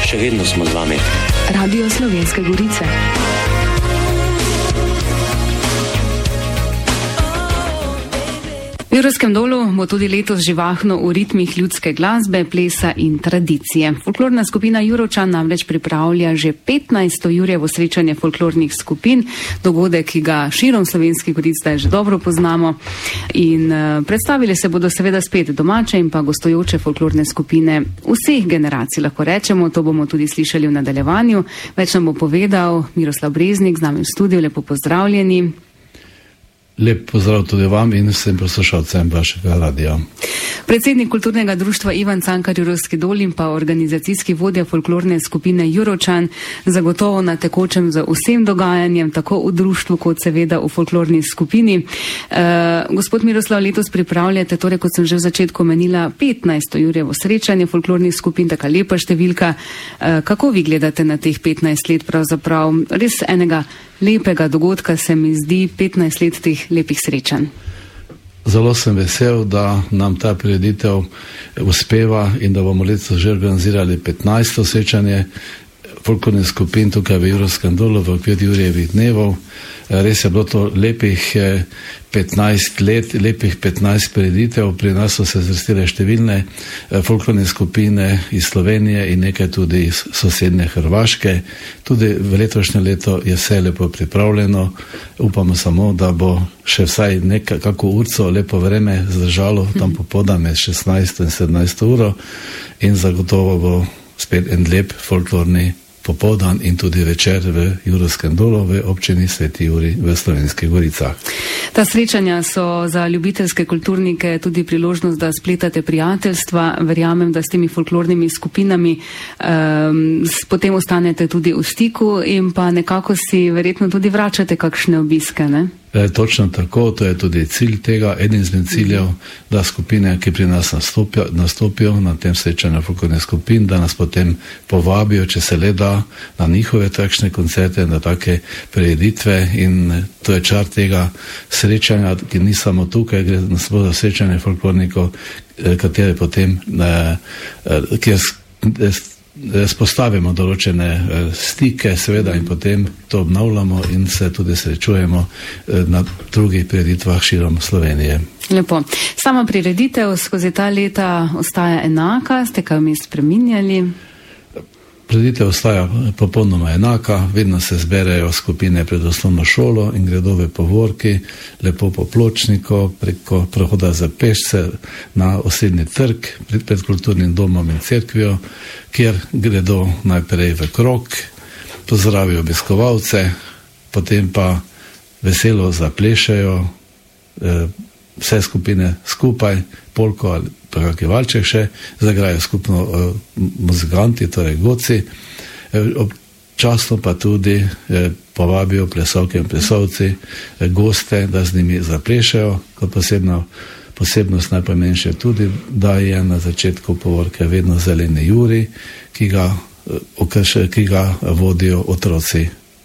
Še vedno smo z vami. Radio Slovenske Gorice. V Jurovskem Dolu bo tudi letos živahno v ritmih ljudske glasbe, plesa in tradicije. Folklorna skupina Jurovčan namreč pripravlja že 15. Jurjevo srečanje folklornih skupin, dogodek, ki ga širom Slovenskih Goric zdaj že dobro poznamo. In predstavili se bodo seveda spet domače in pa gostujoče folklorne skupine vseh generacij, lahko rečemo. To bomo tudi slišali v nadaljevanju. Več nam bo povedal Miroslav Breznik, z nami v studiu. Lepo pozdravljeni. Lep pozdrav tudi vam in vsem poslušalcem vašega radia. Predsednik kulturnega društva Ivan Cankar Jurovski Dol in pa organizacijski vodja folklorne skupine Jurovčan, zagotovo na tekočem za vsem dogajanjem, tako v društvu kot seveda v folklorni skupini. Gospod Miroslav, letos pripravljate, torej kot sem že v začetku omenila, 15. Jurjevo srečanje folklornih skupin, taka lepa številka. Kako vi gledate na teh 15 let pravzaprav? Res enega lepega dogodka se mi zdi 15 let teh lepih srečanj. Zelo sem vesel, da nam ta prireditev uspeva in da bomo letos že organizirali 15. srečanje folklornih skupin tukaj v Jurovskem Dolu v okviru Jurjevih dnevov. Res je bilo to lepih 15 let, lepih 15 prireditev. Pri nas so se zvrstile številne folklorne skupine iz Slovenije in nekaj tudi iz sosednje Hrvaške. Tudi v letošnje leto je vse lepo pripravljeno. Upamo samo, da bo še vsaj nekako urco lepo vreme zdržalo tam popoldan med 16 in 17 uro in zagotovo bo spet en lep folklorni popoldan in tudi večer v Jurovskem Dolu v občini Sveti Jurij v Slovenskih Goricah. Ta srečanja so za ljubiteljske kulturnike tudi priložnost, da spletate prijateljstva. Verjamem, da s temi folklornimi skupinami potem ostanete tudi v stiku in pa nekako si verjetno tudi vračate kakšne obiske, ne? Točno tako, to je tudi cilj tega, eden izmed ciljev, da skupine, ki pri nas nastopijo na tem srečanju folklornih skupin, da nas potem povabijo, če se le da, na njihove takšne koncerte, na take prireditve in to je čar tega srečanja, ki ni samo tukaj, gre za srečanje folklornikov, katere potem, kjer spostavimo določene stike, seveda, in potem to obnavljamo in se tudi srečujemo na drugih prireditvah širom Slovenije. Lepo. Sama prireditev skozi ta leta ostaja enaka, ste kaj vmes spreminjali? Prireditev ostaja popolnoma enaka, vedno se zberejo skupine pred osnovno šolo in gredo v povorki, lepo po pločniku, preko prehoda za pešce na osrednji trg pred kulturnim domom in cerkvijo, kjer gredo najprej v krog, pozdravijo obiskovalce, potem pa veselo zaplešajo vse skupine skupaj, polko ali pa kakšen valček še, zagrajo skupno muzikanti, torej godci, občasno pa tudi povabijo plesovke in plesovci, goste, da z njimi zaplešajo. Kot posebnost najpomembnejše tudi, da je na začetku povorke vedno zeleni Jurij, ki ga vodijo otroci.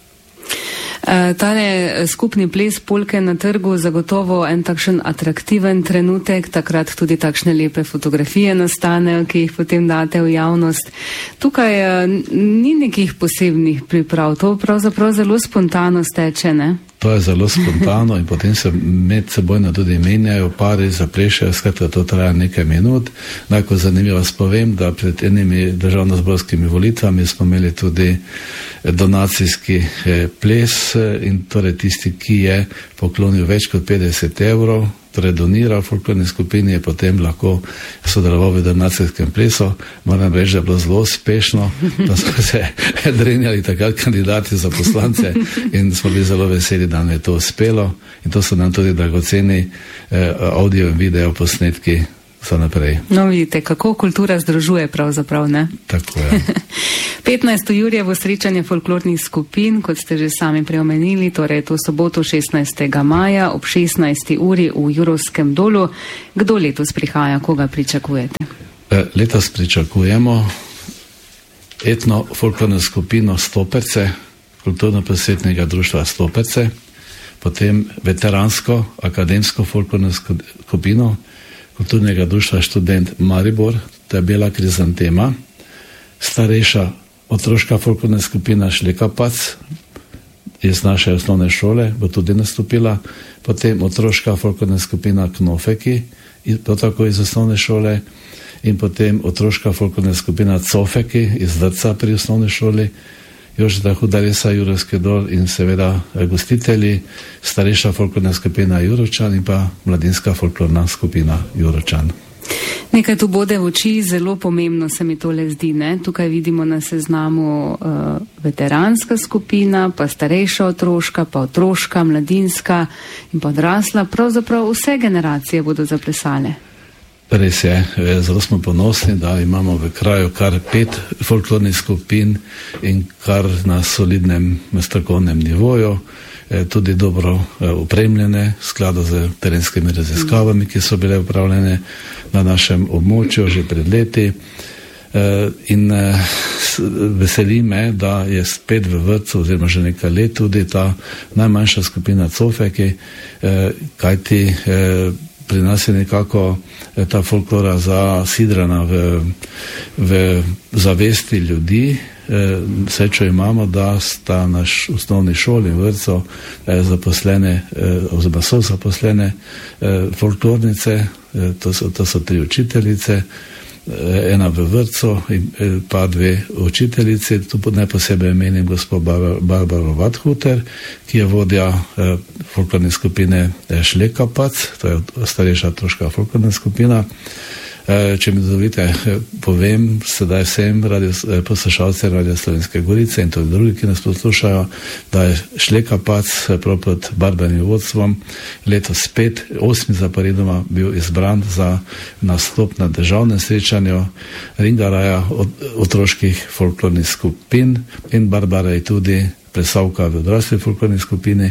Tale skupni ples polke na trgu zagotovo en takšen atraktiven trenutek, takrat tudi takšne lepe fotografije nastanejo, ki jih potem date v javnost. Tukaj ni nekih posebnih priprav, to pravzaprav zelo spontano steče, ne? To je zelo spontano in potem se med sebojno tudi menjajo, pari zaplešajo, skratka to traja nekaj minut. Najko zanimivo vas povem, da pred enimi državnozborskimi volitvami smo imeli tudi donacijski ples in torej tisti, ki je poklonil več kot 50 evrov, torej doniral folklorni skupini, je potem lahko sodeloval v donacijskem plesu. Moram reči, da je bilo zelo uspešno, da smo se drenjali takrat kandidati za poslance in smo bili zelo veseli, da nam je to uspelo in to so nam tudi dragoceni audio in video posnetki za naprej. No, vidite, kako kultura združuje pravzaprav, ne? Tako je. 15. Jurjevo srečanje folklornih skupin, kot ste že sami preomenili, torej to soboto 16. maja ob 16. uri v Jurovskem Dolu. Kdo letos prihaja, koga pričakujete? Letos pričakujemo etno folklorno skupino Stoperce, kulturno-prosvetnega društva Stoperce, potem veteransko akademsko folklorno skupino kulturnega društva Študent Maribor, to je Bela krizantema, starejša otroška folklorna skupina Šlekapac iz naše osnovne šole bo tudi nastopila, potem otroška folklorna skupina Knofeki, tako iz osnovne šole, in potem otroška folklorna skupina Cofeki iz vrtca pri osnovni šoli, Jožeta Hudaresa, Jurovski dol in seveda gostitelji, starejša folklorna skupina Juročan in pa mladinska folklorna skupina Juročan. Nekaj tu bode v oči, zelo pomembno se mi tole zdi, ne? Tukaj vidimo na seznamu veteranska skupina, pa starejša otroška, pa otroška, mladinska in pa odrasla. Pravzaprav vse generacije bodo zaplesale. Res je, zelo smo ponosni, da imamo v kraju kar 5 folklornih skupin in kar na solidnem strokovnem nivoju, tudi dobro opremljene, v skladu z terenskimi raziskavami, ki so bile upravljene na našem območju že pred leti. In veseli me, da je spet v vrtcu oziroma že nekaj let tudi ta najmanjša skupina Cofeki, kajti pri nas je nekako ta folklora zasidrana v zavesti ljudi. Srečo imamo, da sta naš osnovni šoli in vrtco zaposlene, oziroma so zaposlene folklornice, to so 3 učiteljice, ena v vrtcu in pa 2 učiteljici. Tu naj posebej menim gospod Barbaro Vadhuter, ki je vodja folklorne skupine Šlekapac, to je starejša otroška folklorna skupina. Če mi dovolite, povem sedaj vsem poslušalcem Radio Slovenske Gorice in tudi drugi, ki nas poslušajo, da je Šlekapac prav pod Barbarim vodstvom letos 8. zaporedoma bil izbran za nastop na državnem srečanju Ringaraja otroških folklornih skupin in Barbara je tudi plesalka v odrasli folklorni skupini.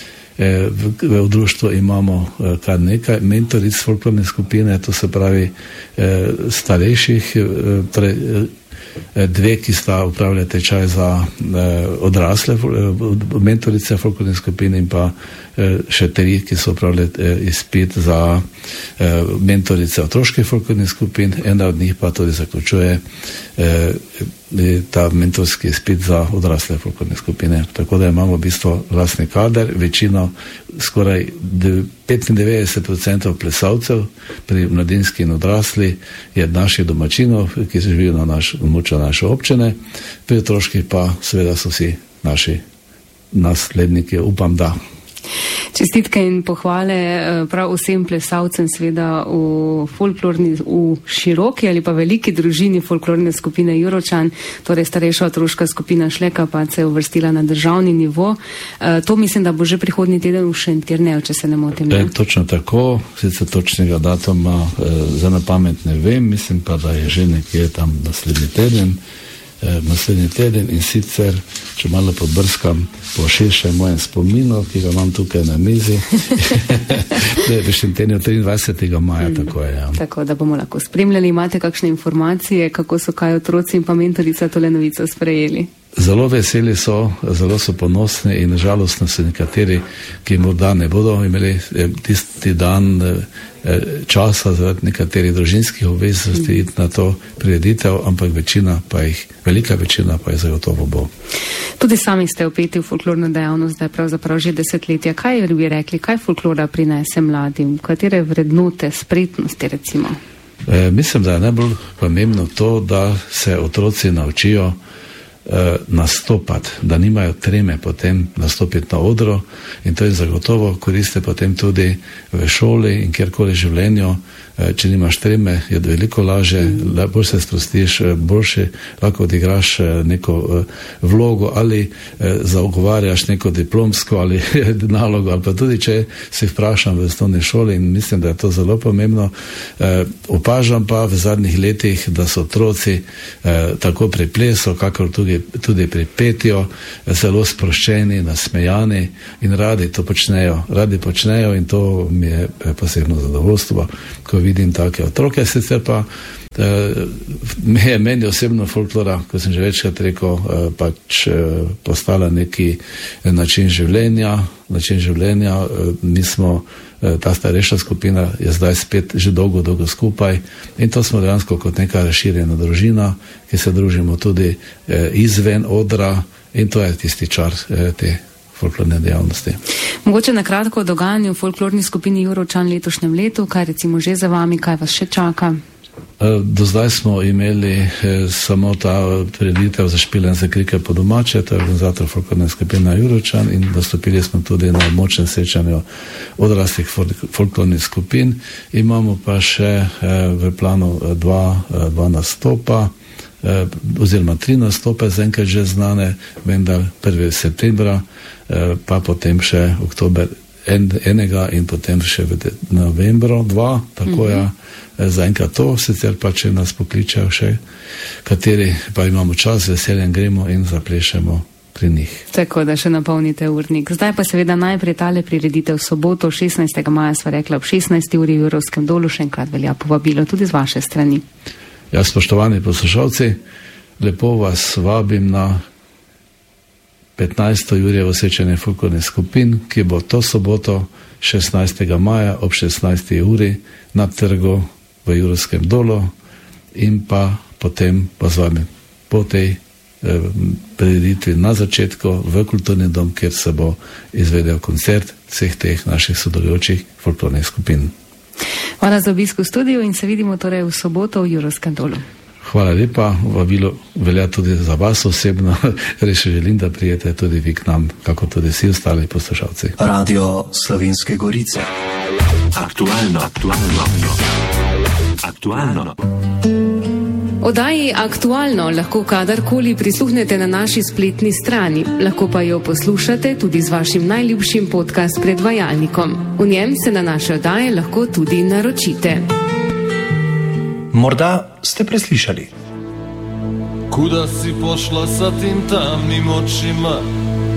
V društvu imamo kar nekaj mentoric folklorne skupine, to se pravi starejših, torej 2, ki sta upravljali tečaj za odrasle mentorice folklorne skupine in pa še 3, ki so upravljali izpit za mentorice otroških folklornih skupin, ena od njih pa tudi zaključuje ta mentorski izpit za odrasle folklorne skupine. Tako da imamo v bistvu vlastni kader, večino, skoraj 95% plesalcev pri mladinski in odrasli je naših domačinov, ki živijo na območju naše občine, pri otroških pa seveda so vsi naši nasledniki, upam, da. Čestitke in pohvale prav vsem plesalcem seveda v široki ali pa veliki družini folklorne skupine Juročan, torej starejša otroška skupina Šlekapac se je uvrstila na državni nivo. To mislim, da bo že prihodnji teden v Šentjerneju, če se ne motim. Točno tako, sicer točnega datuma za na pamet ne vem, mislim pa, da je že nekje tam naslednji teden in sicer, če malo pobrskam po širšem mojem spominu, ki ga imam tukaj na mizi, v Šentjerneju 23. maja, tako je. Ja. Tako, da bomo lahko spremljali. Imate kakšne informacije, kako so kaj otroci in pa mentorica tole novico sprejeli? Zelo veseli so, zelo so ponosni in žalostno so nekateri, ki morda ne bodo imeli tisti dan časa zaradi nekaterih družinskih obveznosti iti na to prireditev, ampak velika večina pa je zagotovo bo. Tudi sami ste vpeti v folklorno dejavnost, da je pravzaprav že desetletja. Kaj bi rekli, kaj folklora prinese mladim? Katere vrednote, spretnosti recimo? Mislim, da je najbolj pomembno to, da se otroci naučijo nastopati, da nimajo treme potem nastopiti na odro in to je zagotovo koriste potem tudi v šoli in kjerkoli življenju. Če nimaš treme, je veliko lažje, bolj se sprostiš, boljše lahko odigraš neko vlogo ali zagovarjaš neko diplomsko ali nalogo, ali pa tudi če se vprašam v osnovni šoli in mislim, da je to zelo pomembno. Opažam pa v zadnjih letih, da so otroci tako pri plesu, kakor tudi pri petju zelo sproščeni, nasmejani in radi to počnejo in to mi je posebno zadovoljstvo, ko vidim take otroke. Sicer pa meni osebno folklora, kot sem že večkrat rekel, pač postala neki način življenja. Mi smo ta starejša skupina je zdaj spet že dolgo skupaj in to smo dejansko kot neka razširjena družina, ki se družimo tudi izven odra in to je tisti čar te folklorne dejavnosti. Mogoče na kratko o dogajanju v folklorni skupini Juročan letošnjem letu, kaj recimo že za vami, kaj vas še čaka? Do zdaj smo imeli samo ta prireditev za špilen za krike po domače, to je organizator folklorne skupine Juročan in dostopili smo tudi na močnem srečanju odraslih folklornih skupin. Imamo pa še v planu dva nastopa, oziroma 3 nastope, zaenkrat že znane, vendar 1. septembra, pa potem še oktober enega in potem še v novembru 2, tako je. Zaenkrat to, sicer pa če nas pokličajo še, kateri pa imamo čas, veseljem gremo in zaplešemo pri njih. Tako da še napolnite urnik. Zdaj pa seveda najprej tale prireditev soboto, 16. maja sva rekla ob 16. uri v Jurovskem dolu, še enkrat velja povabilo tudi z vaše strani. Ja, spoštovani poslušalci, lepo vas vabim na 15. Jurjevo srečanje folklornih skupin, ki bo to soboto 16. maja ob 16. uri na trgu v Jurovskem dolu in pa potem vas vabim po tej prireditvi na začetku v kulturni dom, kjer se bo izvedel koncert vseh teh naših sodelujočih folklornih skupin. Hvala za obisk v studiu in se vidimo torej v soboto v Jurovskem dolu. Hvala lepa, vabilo velja tudi za vas osebno, res želim, da prijete tudi vi k nam, kako tudi vsi ostali poslušalci. Radio Slovenske Gorice. Aktualno. Oddaji Aktualno lahko kadarkoli prisluhnete na naši spletni strani, lahko pa jo poslušate tudi z vašim najljubšim podcast predvajalnikom. V njem se na naše oddaje lahko tudi naročite. Morda ste preslišali. Kuda si pošla sa tim tamnim očima,